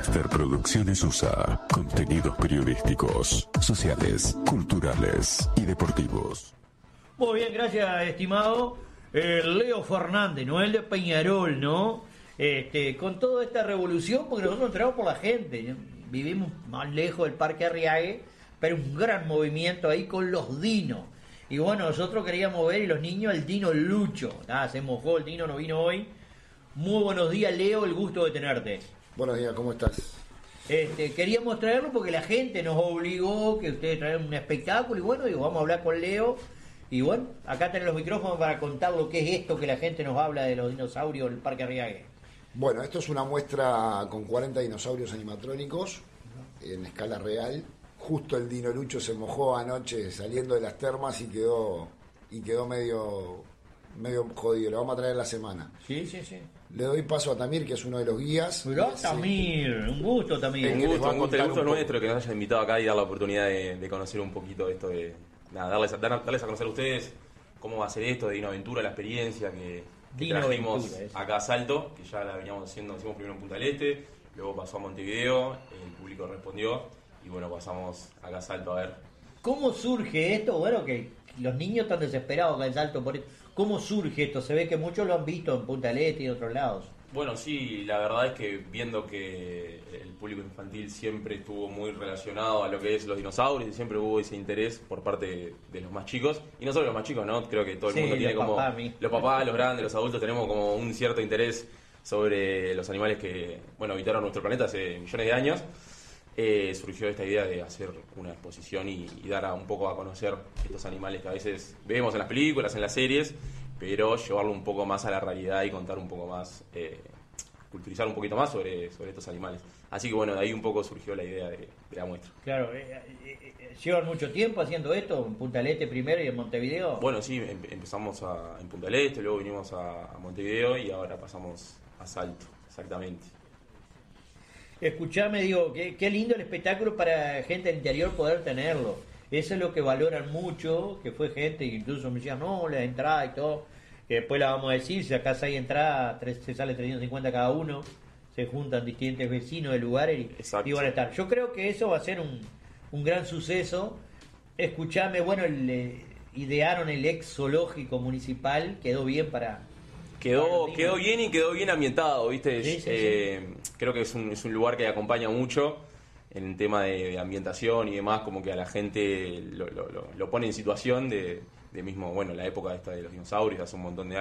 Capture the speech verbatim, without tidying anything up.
Dexter Producciones U S A. Contenidos periodísticos, sociales, culturales y deportivos. Muy bien, gracias, estimado. Eh, Leo Fernández, ¿no? El de Peñarol, ¿no? Este, con toda esta revolución, porque nosotros entramos por la gente, ¿no? Vivimos más lejos del Parque Arriague, pero un gran movimiento ahí con los dinos. Y bueno, nosotros queríamos ver, y los niños, el Dino Lucho. Ah, se mojó, el Dino no vino hoy. Muy buenos días, Leo, el gusto de tenerte. Buenos días, ¿cómo estás? Este, queríamos traerlo porque la gente nos obligó que ustedes traen un espectáculo y bueno, digo, vamos a hablar con Leo y bueno, acá tenés los micrófonos para contar lo que es esto que la gente nos habla de los dinosaurios del Parque Arriague. Bueno, esto es una muestra con cuarenta dinosaurios animatrónicos en escala real. Justo el Dino Lucho se mojó anoche saliendo de las termas y quedó y quedó medio medio jodido. Lo vamos a traer la semana. Sí, sí, sí. Le doy paso a Tamir, que es uno de los guías. Mirá, Tamir, un gusto, Tamir. Un gusto, un gusto, el gusto nuestro que nos hayan invitado acá y dar la oportunidad de, de conocer un poquito esto de... Nada, darles, a- dar- darles a conocer a ustedes cómo va a ser esto de Dino Aventura, la experiencia que, que Dino trajimos Aventura, eso. acá a Salto, que ya la veníamos haciendo, hicimos primero en Punta del Este, luego pasó a Montevideo, el público respondió y bueno, pasamos acá a Salto a ver. ¿Cómo surge esto? Bueno, que los niños están desesperados acá en Salto por esto. ¿Cómo surge esto? Se ve que muchos lo han visto en Punta del Este y en otros lados. Bueno, sí, la verdad es que viendo que el público infantil siempre estuvo muy relacionado a lo que es los dinosaurios y siempre hubo ese interés por parte de, de los más chicos, y no solo los más chicos, ¿no? Creo que todo el Sí, mundo tiene los como... papás, mi- los papás, los grandes, los adultos tenemos como un cierto interés sobre los animales que, bueno, habitaron nuestro planeta hace millones de años. Eh, surgió esta idea de hacer una exposición y, y dar a, un poco a conocer estos animales que a veces vemos en las películas, en las series, pero llevarlo un poco más a la realidad y contar un poco más, eh, culturizar un poquito más sobre, sobre estos animales. Así que bueno, de ahí un poco surgió la idea de, de la muestra. Claro, eh, eh, eh, ¿llevan mucho tiempo haciendo esto? ¿En Punta del Este primero y en Montevideo? Bueno, sí, em- empezamos a, en Punta del Este, luego vinimos a, a Montevideo y ahora pasamos a Salto, exactamente. Escuchame, digo, qué, qué lindo el espectáculo para gente del interior poder tenerlo. Eso es lo que valoran mucho, que fue gente que incluso me decían, no, la entrada y todo, que después la vamos a decir, si acá hay entrada, tres, se sale trescientos cincuenta cada uno, se juntan distintos vecinos de lugares y, Exacto. y van a estar. Yo creo que eso va a ser un, un gran suceso. Escuchame, bueno, el, eh, idearon el ex zoológico municipal, quedó bien para... Quedó, para quedó bien y quedó bien ambientado, ¿viste? Sí, sí, Eh, creo que es un, es un lugar que acompaña mucho en el tema de, de ambientación y demás, como que a la gente lo, lo, lo- lo pone en situación de, de mismo, bueno, la época esta de los dinosaurios, hace un montón de años.